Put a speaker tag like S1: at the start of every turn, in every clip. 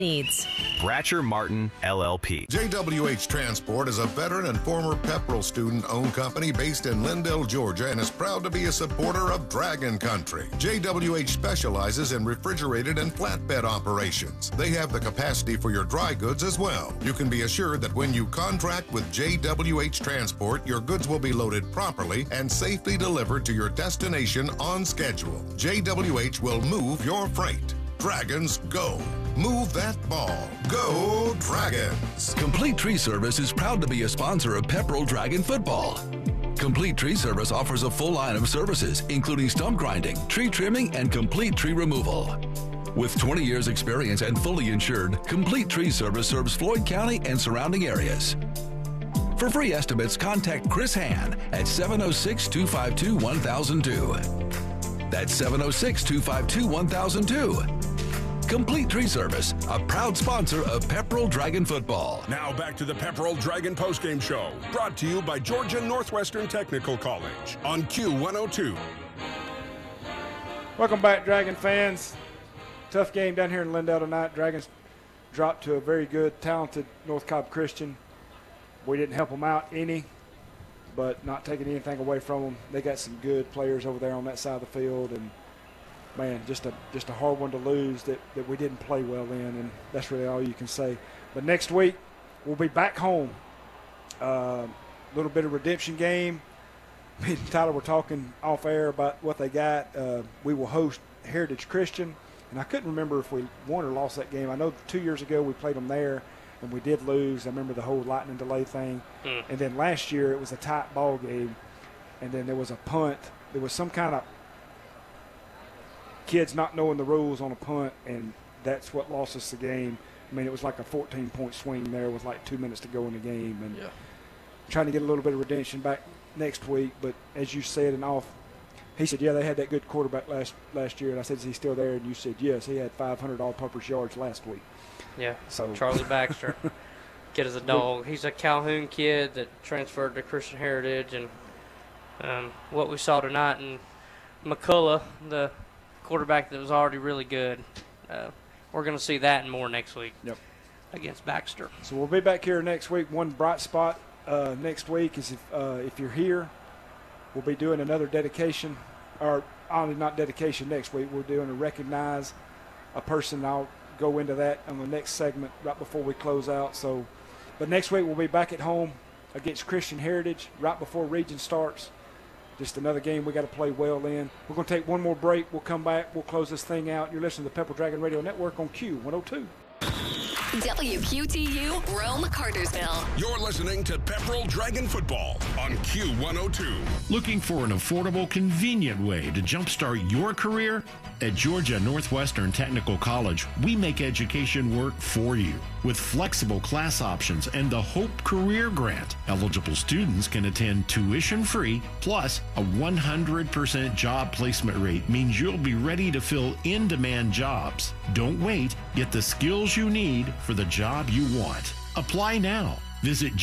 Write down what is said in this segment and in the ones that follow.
S1: needs.
S2: Bratcher Martin, LLP.
S3: JWH Transport is a veteran and former Pepperell student-owned company based in Lindale, Georgia, and is proud to be a supporter of Dragon Country. JWH specializes in refrigerated and flatbed operations. They have the capacity for your dry goods as well. You can be assured that when you contract with JWH Transport, your goods will be loaded properly and safely delivered to your destination on schedule. JWH will move your freight. Dragons go. Move that ball. Go Dragons.
S4: Complete Tree Service is proud to be a sponsor of Pepperell Dragon Football. Complete Tree Service offers a full line of services, including stump grinding, tree trimming, and complete tree removal. With 20 years experience and fully insured, Complete Tree Service serves Floyd County and surrounding areas. For free estimates, contact Chris Hann at 706-252-1002. That's 706-252-1002. Complete Tree Service, a proud sponsor of Pepperell Dragon Football.
S5: Now back to the Pepperell Dragon postgame show, brought to you by Georgia Northwestern Technical College on Q102.
S6: Welcome back, Dragon fans. Tough game down here in Lindale tonight. Dragons dropped to a very good, talented North Cobb Christian. We didn't help them out any, but not taking anything away from them. They got some good players over there on that side of the field, and man, just a hard one to lose that we didn't play well in, and that's really all you can say. But next week, we'll be back home. A little bit of redemption game. Me and Tyler were talking off air about what they got. We will host Heritage Christian, and I couldn't remember if we won or lost that game. I know 2 years ago we played them there, and we did lose. I remember the whole lightning delay thing. And then last year it was a tight ball game, and then there was a punt. There was some kind of kids not knowing the rules on a punt, and that's what lost us the game. I mean, it was like a 14-point swing there with like 2 minutes to go in the game, and trying to get a little bit of redemption back next week. But as you said, he said, yeah, they had that good quarterback last year, and I said, is he still there? And you said, yes, he had 500 all-purpose yards last week.
S7: Yeah,
S6: so
S7: Charlie Baxter, kid as a dog. He's a Calhoun kid that transferred to Christian Heritage, and what we saw tonight in McCullough, the quarterback that was already really good. We're going to see that and more next week against Baxter.
S6: So we'll be back here next week. One bright spot next week is if you're here, we'll be doing another dedication, or not dedication next week. We're doing a recognize a person. I'll go into that on the next segment right before we close out. So, but next week we'll be back at home against Christian Heritage right before Region starts. Just another game we got to play well in. We're going to take one more break. We'll come back. We'll close this thing out. You're listening to the Pepperell Dragon Radio Network on Q102.
S8: WQTU, Rome, Cartersville.
S5: You're listening to Pepperell Dragon Football on Q102.
S9: Looking for an affordable, convenient way to jumpstart your career? At Georgia Northwestern Technical College, we make education work for you. With flexible class options and the Hope Career Grant, eligible students can attend tuition-free, plus a 100% job placement rate means you'll be ready to fill in-demand jobs. Don't wait. Get the skills you need for the job you want. Apply now. Visit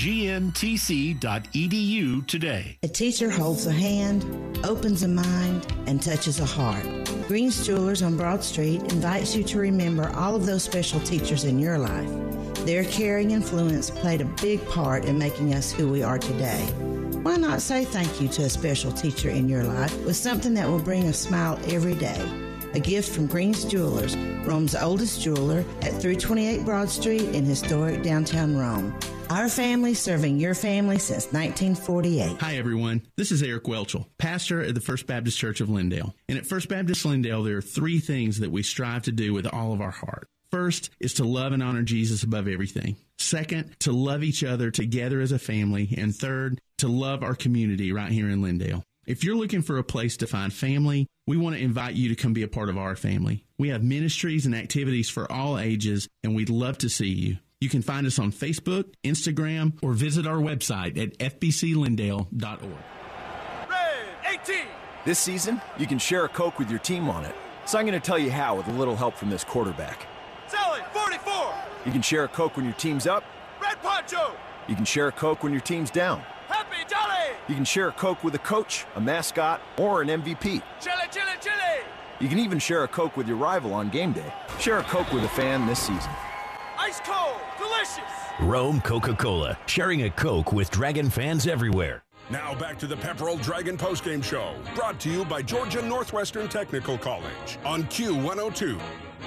S9: gntc.edu today.
S10: A teacher holds a hand, opens a mind, and touches a heart. Green's Jewelers on Broad Street invites you to remember all of those special teachers in your life. Their caring influence played a big part in making us who we are today. Why not say thank you to a special teacher in your life with something that will bring a smile every day? A gift from Green's Jewelers, Rome's oldest jeweler at 328 Broad Street in historic downtown Rome. Our family serving your family since 1948.
S11: Hi, everyone. This is Eric Welchel, pastor at the First Baptist Church of Lindale. And at First Baptist Lindale, there are three things that we strive to do with all of our heart. First is to love and honor Jesus above everything. Second, to love each other together as a family. And third, to love our community right here in Lindale. If you're looking for a place to find family, we want to invite you to come be a part of our family. We have ministries and activities for all ages, and we'd love to see you. You can find us on Facebook, Instagram, or visit our website at fbclindale.org.
S12: Red 18!
S13: This season, you can share a Coke with your team on it. So I'm going to tell you how with a little help from this quarterback.
S12: Sally, 44!
S13: You can share a Coke when your team's up.
S12: Red Poncho!
S13: You can share a Coke when your team's down.
S12: Happy Jolly!
S13: You can share a Coke with a coach, a mascot, or an MVP.
S12: Chili, chili, chili!
S13: You can even share a Coke with your rival on game day. Share a Coke with a fan this season.
S12: Ice cold, delicious.
S2: Rome Coca-Cola, sharing a Coke with Dragon fans everywhere.
S5: Now back to the Pepperell Dragon postgame show, brought to you by Georgia Northwestern Technical College on Q102.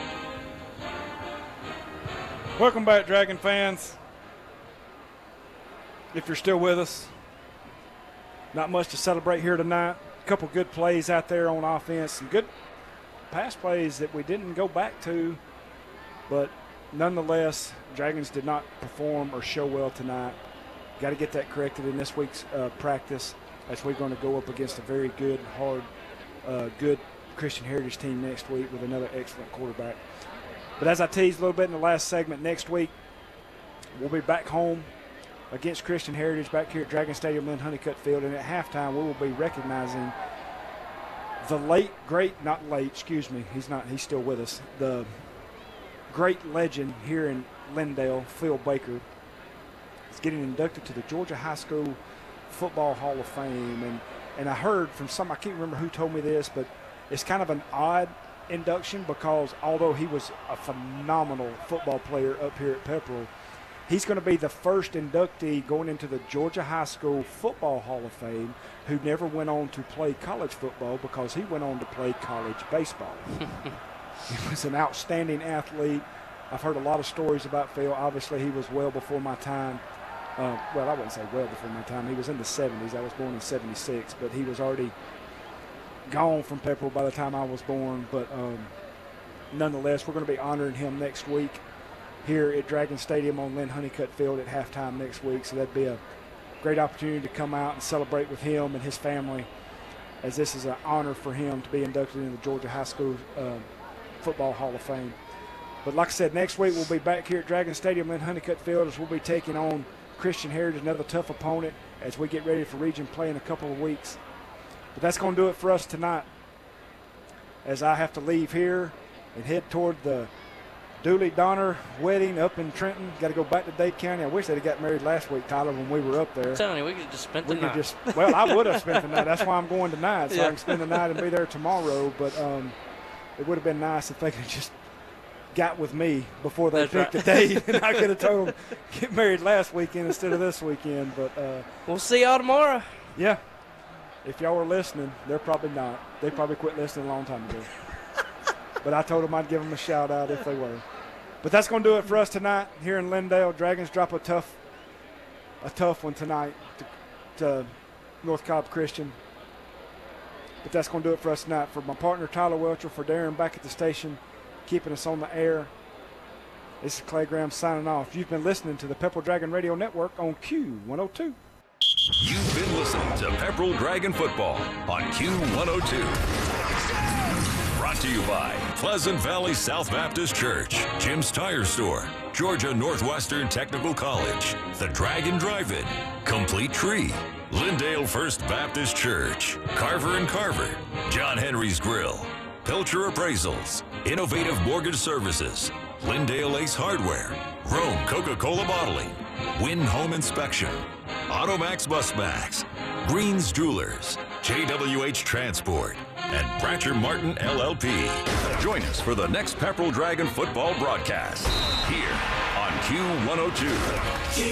S6: Welcome back, Dragon fans. If you're still with us, not much to celebrate here tonight. A couple good plays out there on offense, some good pass plays that we didn't go back to, but nonetheless, Dragons did not perform or show well tonight. Got to get that corrected in this week's practice, as we're going to go up against a very good, hard, good Christian Heritage team next week with another excellent quarterback. But as I teased a little bit in the last segment, next week we'll be back home against Christian Heritage back here at Dragon Stadium in Honeycutt Field, and at halftime we will be recognizing the he's still with us, the great legend here in Lindale, Phil Baker, is getting inducted to the Georgia High School Football Hall of Fame. And I heard from I can't remember who told me this, but it's kind of an odd induction because although he was a phenomenal football player up here at Pepperell, he's going to be the first inductee going into the Georgia High School Football Hall of Fame who never went on to play college football because he went on to play college baseball. He was an outstanding athlete. I've heard a lot of stories about Phil. Obviously, he was well before my time. Well, I wouldn't say well before my time. He was in the 70s. I was born in 76, but he was already gone from Pepperell by the time I was born. But nonetheless, we're going to be honoring him next week here at Dragon Stadium on Lynn Honeycutt Field at halftime next week. So that'd be a great opportunity to come out and celebrate with him and his family, as this is an honor for him to be inducted in the Georgia High School Football Hall of Fame. But like I said, next week we'll be back here at Dragon Stadium in Honeycutt Field as we'll be taking on Christian Heritage, another tough opponent, as we get ready for region play in a couple of weeks. But that's going to do it for us tonight, as I have to leave here and head toward the Dooley Donner wedding up in Trenton. Got to go back to Dade County. I wish they'd have got married last week, Tyler, when we were up there.
S7: I'm telling you, we could have just spent the night.
S6: Well, I would have spent the night. That's why I'm going tonight, so I can spend the night and be there tomorrow. But it would have been nice if they could just got with me before they picked a date, and I could have told them get married last weekend instead of this weekend. But
S7: we'll see y'all tomorrow.
S6: Yeah. If y'all were listening, they're probably not. They probably quit listening a long time ago. But I told them I'd give them a shout-out if they were. But that's going to do it for us tonight here in Lindale. Dragons drop a tough one tonight to North Cobb Christian. But that's going to do it for us tonight. For my partner, Tyler Welcher, for Darren back at the station, keeping us on the air, this is Clay Graham signing off. You've been listening to the Pepperell Dragon Radio Network on Q102.
S4: You've been listening to Pepperell Dragon Football on Q102. Brought to you by Pleasant Valley South Baptist Church, Jim's Tire Store, Georgia Northwestern Technical College, The Dragon Drive-In, Complete Tree, Lindale First Baptist Church, Carver & Carver, John Henry's Grill, Pilcher Appraisals, Innovative Mortgage Services, Lindale Ace Hardware, Rome Coca-Cola Bottling, Win Home Inspection, Automax Busmax, Greens Jewelers, JWH Transport, and Bratcher Martin LLP. Join us for the next Pepperell Dragon football broadcast here on Q102.